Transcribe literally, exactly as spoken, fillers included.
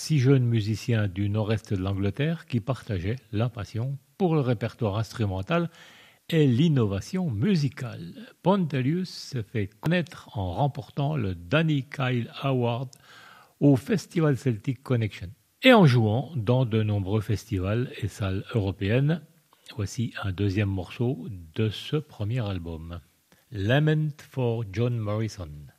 six jeunes musiciens du nord-est de l'Angleterre qui partageaient la passion pour le répertoire instrumental et l'innovation musicale. Pontelius se fait connaître en remportant le Danny Kyle Award au Festival Celtic Connection et en jouant dans de nombreux festivals et salles européennes. Voici un deuxième morceau de ce premier album, Lament for John Morrison.